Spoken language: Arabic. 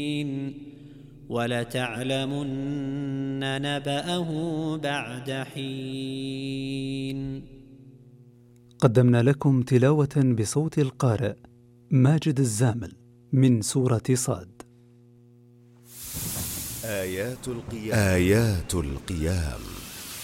ولتعلمن نبأه بعد حين. قدمنا لكم تلاوة بصوت القارئ ماجد الزامل من سورة صاد. آيات القيام.